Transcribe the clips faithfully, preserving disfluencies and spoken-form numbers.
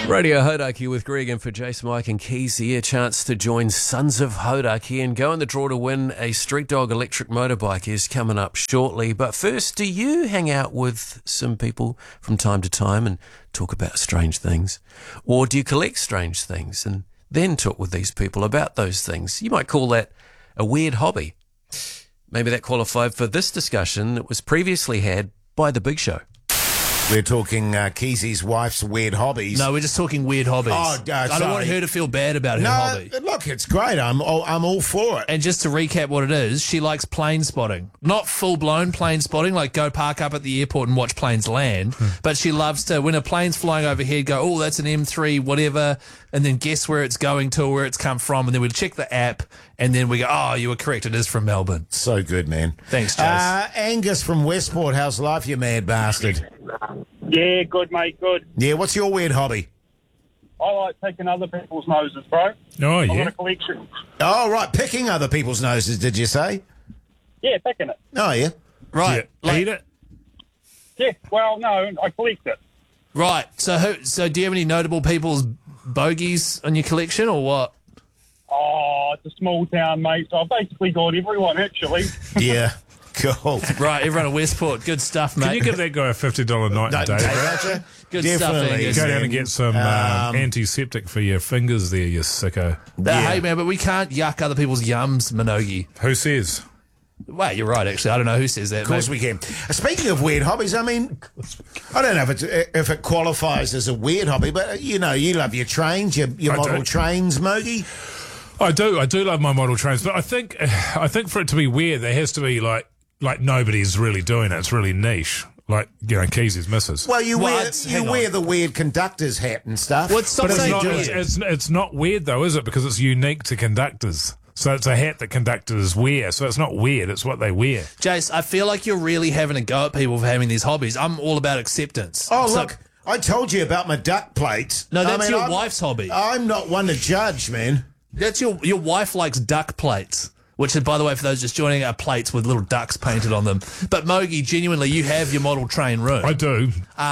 Radio Hodaki with Greg and for Jason, Mike and Keezy. A chance to join Sons of Hodaki and go in the draw to win a Street Dog electric motorbike is coming up shortly. But first, do you hang out with some people from time to time and talk about strange things? Or do you collect strange things and then talk with these people about those things? You might call that a weird hobby. Maybe that qualified for this discussion that was previously had by The Big Show. We're talking uh, Keezy's wife's weird hobbies. No, we're just talking weird hobbies. Oh, uh, I don't want her to feel bad about her no, hobby. Look, it's great. I'm all, I'm all for it. And just to recap what it is, she likes plane spotting. Not full-blown plane spotting, like go park up at the airport and watch planes land, Hmm. but she loves to, when a plane's flying overhead, go, oh, that's an M three, whatever, and then guess where it's going to, where it's come from, and then we check the app, and then we go, oh, you were correct, it is from Melbourne. So good, man. Thanks, Jace. Uh, Angus from Westport, how's life, you mad bastard? Yeah, good, mate, good. Yeah, what's your weird hobby? I like picking other people's noses, bro. Oh, I've got yeah. a collection. Oh, right, picking other people's noses, did you say? Yeah, picking it. Oh, yeah. Right. Yeah. Like- Eat it? Yeah, well, no, I collect it. Right. So who, so do you have any notable people's bogeys on your collection or what? Oh, it's a small town, mate, so I've basically got everyone, actually. Yeah, cool. Right, everyone at Westport. Good stuff, mate. Can you give that guy a fifty dollars night No, and day? take bro? that, Good Definitely. stuff, Angus. Go down and get some uh, Um, antiseptic for your fingers there, you sicko. Uh, Yeah. Hey, man, but we can't yuck other people's yums, Minogi. Who says? Well, you're right, actually. I don't know who says that. Of course we can. Speaking of weird hobbies, I mean, I don't know if, it's, if it qualifies as a weird hobby, but, you know, you love your trains, your, your I model do. trains, Mogi. I do. I do love my model trains, but I think I think for it to be weird, there has to be like like nobody's really doing it. It's really niche. Like, you know, Keezy's missus. Well, you Well, wear it's- you hang wear on. the weird conductor's hat and stuff. Well, stop But it's saying not, weird. it's, it's, it's not weird, though, is it? Because it's unique to conductors. So it's a hat that conductors wear. So it's not weird. It's what they wear. Jace, I feel like you're really having a go at people for having these hobbies. I'm all about acceptance. Oh, So- look, I told you about my duck plates. No, I that's mean, your I'm- wife's hobby. I'm not one to judge, man. That's your your wife likes duck plates, which, is, by the way, for those just joining, are plates with little ducks painted on them. But Mogi, genuinely, you have your model train room. I do.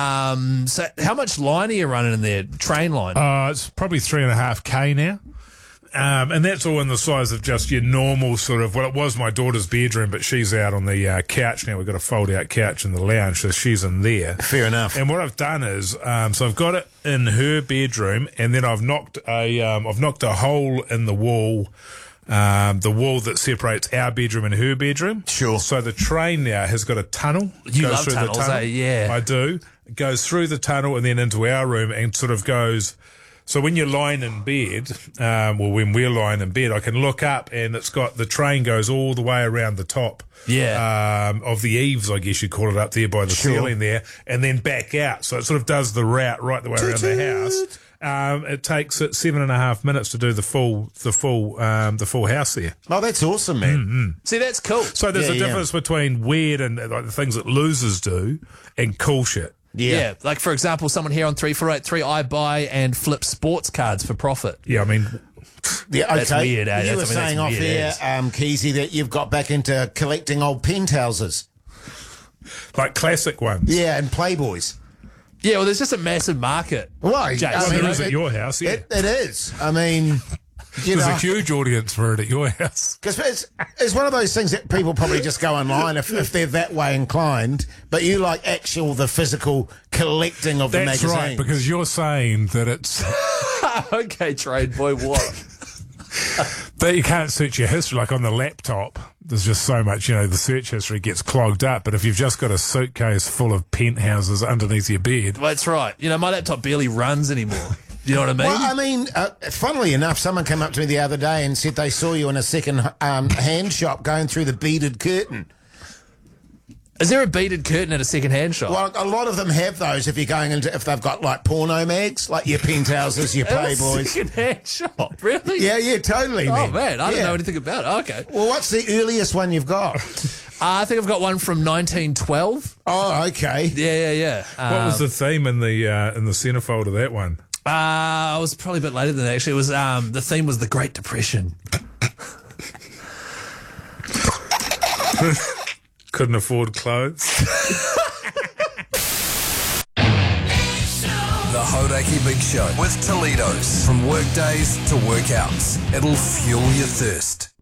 Um, so how much line are you running in there? Train line? Uh, it's probably three and a half K now. Um, and that's all in the size of just your normal sort of, well, it was my daughter's bedroom, but she's out on the uh, couch now. We've got a fold out couch in the lounge, so she's in there. Fair enough. And what I've done is, um, so I've got it in her bedroom, and then I've knocked a, um, I've knocked a hole in the wall, um, the wall that separates our bedroom and her bedroom. Sure. So the train now has got a tunnel. You Goes love through the tunnels, tunnel. eh? Yeah. I do. It goes through the tunnel and then into our room and sort of goes. So when you're lying in bed, um, well, when we're lying in bed, I can look up and it's got the train goes all the way around the top. Yeah. Um, of the eaves, I guess you'd call it, up there by the Sure. ceiling there, and then back out. So it sort of does the route right the way around the house. Um, it takes it seven and a half minutes to do the full, the full, um, the full house there. Oh, that's awesome, man. See, that's cool. So there's Yeah, a yeah. difference between weird and uh, like the things that losers do and cool shit. Yeah. like for example, someone here on three four eight three, I buy and flip sports cards for profit. Yeah, I mean, Yeah, okay. That's weird, eh? You That's- were I mean, saying that's off weird there, as. um, Keezy, that you've got back into collecting old penthouses. like classic ones. Yeah, and Playboys. Yeah, well, there's just a massive market. Why? Jason, I Well, mean, there is it- at your house, yeah. It, it is. I mean, you There's know. a huge audience for it at your house. Because it's, it's one of those things that people probably just go online if, if they're that way inclined, but you like actual, the physical collecting of the That's magazines. right, because you're saying that it's Okay, trade boy, what? that you can't search your history. Like on the laptop, there's just so much, you know, the search history gets clogged up. But if you've just got a suitcase full of penthouses underneath your bed, Well, that's right. You know, my laptop barely runs anymore. Do you know what I mean? Well, I mean, uh, funnily enough, someone came up to me the other day and said they saw you in a second um, hand shop going through the beaded curtain. Is there a beaded curtain at a second-hand shop? Well, a lot of them have those if you're going into, if they've got like porno mags, like your penthouses, your At a Playboys. second-hand shop? Really? Yeah, yeah, totally, Oh, man. man, I yeah. don't know anything about it. Okay. Well, what's the earliest one you've got? Uh, I think I've got one from nineteen twelve. Oh, okay. Yeah, yeah, yeah. what Uh, was the theme in the uh, in the centerfold of that one? uh, I was probably a bit later than that, actually. It was, um, the theme was the Great Depression. Couldn't afford clothes. The Hodaki Big Show with Toledo's. From workdays to workouts, it'll fuel your thirst.